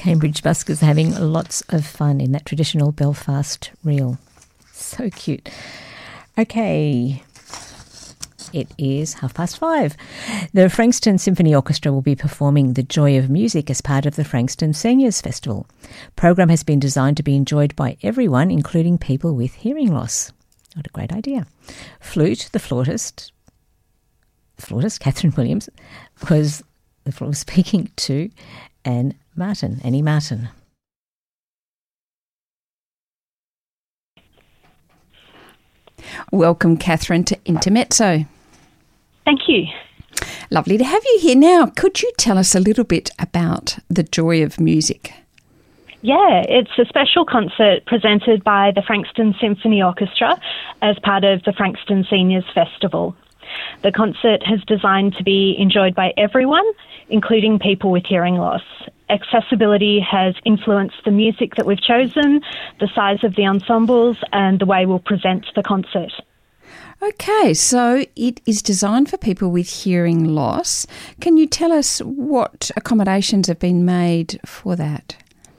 Cambridge buskers having lots of fun in that traditional Belfast reel. So cute. Okay. It is 5:30. The Frankston Symphony Orchestra will be performing The Joy of Music as part of the Frankston Seniors Festival. The program has been designed to be enjoyed by everyone, including people with hearing loss. What a great idea. Flute, the flautist, Catherine Williams, was speaking to Annie Martin. Welcome, Catherine, to Intermezzo. Thank you. Lovely to have you here. Now, could you tell us a little bit about The Joy of Music? Yeah, it's a special concert presented by the Frankston Symphony Orchestra as part of the Frankston Seniors Festival. The concert is designed to be enjoyed by everyone, including people with hearing loss. Accessibility has influenced the music that we've chosen, the size of the ensembles, and the way we'll present the concert. Okay, so it is designed for people with hearing loss. Can you tell us what accommodations have been made for that?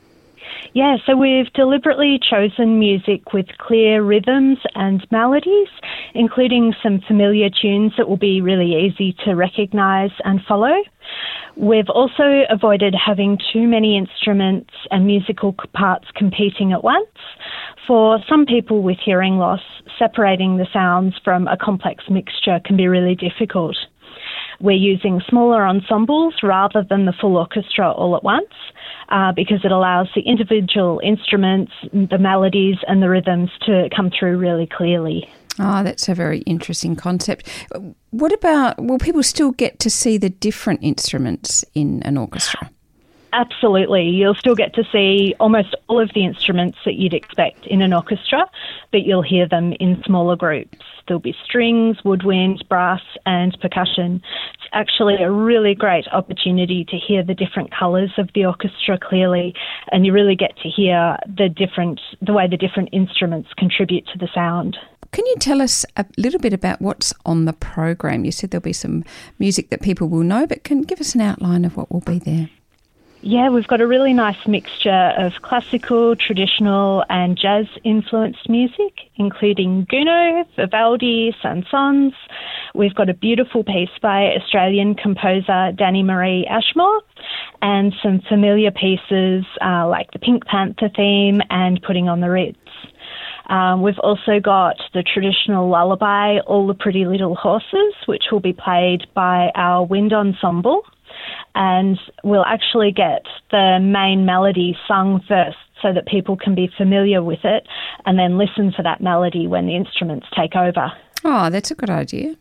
Yeah, so we've deliberately chosen music with clear rhythms and melodies, including some familiar tunes that will be really easy to recognise and follow. We've also avoided having too many instruments and musical parts competing at once. For some people with hearing loss, separating the sounds from a complex mixture can be really difficult. We're using smaller ensembles rather than the full orchestra all at once because it allows the individual instruments, the melodies and the rhythms to come through really clearly. Oh, that's a very interesting concept. What about, will people still get to see the different instruments in an orchestra? Absolutely. You'll still get to see almost all of the instruments that you'd expect in an orchestra, but you'll hear them in smaller groups. There'll be strings, woodwind, brass and percussion. It's actually a really great opportunity to hear the different colours of the orchestra clearly, and you really get to hear the way the different instruments contribute to the sound. Can you tell us a little bit about what's on the program? You said there'll be some music that people will know, but can you give us an outline of what will be there? Yeah, we've got a really nice mixture of classical, traditional and jazz-influenced music, including Gounod, Vivaldi, Saint-Saëns. We've got a beautiful piece by Australian composer Danny Marie Ashmore and some familiar pieces like the Pink Panther theme and Putting on the Ritz. We've also got the traditional lullaby, All the Pretty Little Horses, which will be played by our wind ensemble. And we'll actually get the main melody sung first so that people can be familiar with it and then listen to that melody when the instruments take over. Oh, that's a good idea.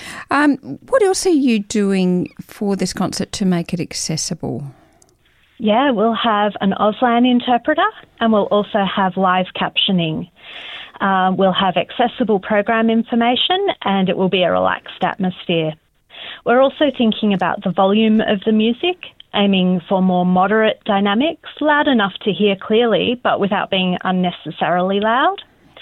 What else are you doing for this concert to make it accessible? Yeah, we'll have an Auslan interpreter and we'll also have live captioning. We'll have accessible program information and it will be a relaxed atmosphere. We're also thinking about the volume of the music, aiming for more moderate dynamics, loud enough to hear clearly, but without being unnecessarily loud.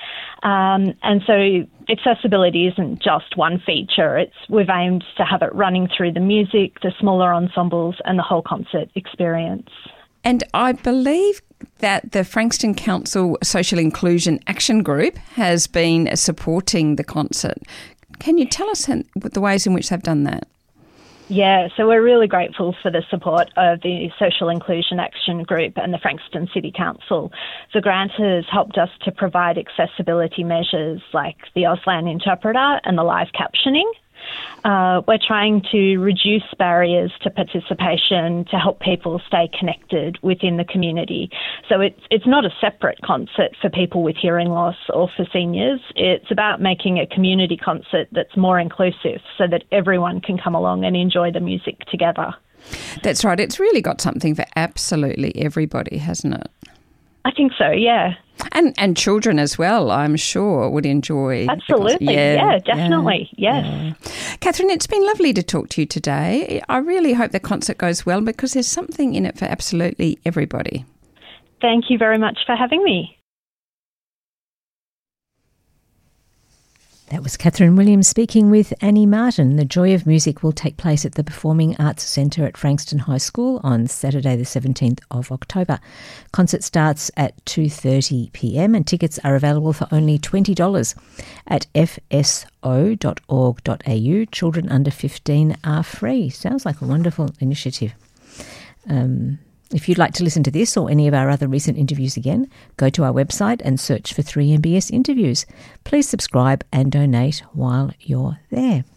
And so accessibility isn't just one feature. We've aimed to have it running through the music, the smaller ensembles, and the whole concert experience. And I believe that the Frankston Council Social Inclusion Action Group has been supporting the concert. Can you tell us the ways in which they've done that? Yeah, so we're really grateful for the support of the Social Inclusion Action Group and the Frankston City Council. The grant has helped us to provide accessibility measures like the Auslan interpreter and the live captioning. We're trying to reduce barriers to participation to help people stay connected within the community. So it's not a separate concert for people with hearing loss or for seniors. It's about making a community concert that's more inclusive so that everyone can come along and enjoy the music together. That's right. It's really got something for absolutely everybody, hasn't it? I think so, yeah. And children as well, I'm sure, would enjoy. Absolutely, yeah, definitely, yes. Yeah. Catherine, it's been lovely to talk to you today. I really hope the concert goes well because there's something in it for absolutely everybody. Thank you very much for having me. That was Catherine Williams speaking with Annie Martin. The Joy of Music will take place at the Performing Arts Centre at Frankston High School on Saturday the 17th of October. Concert starts at 2:30 p.m. and tickets are available for only $20 at fso.org.au. Children under 15 are free. Sounds like a wonderful initiative. If you'd like to listen to this or any of our other recent interviews again, go to our website and search for 3MBS interviews. Please subscribe and donate while you're there.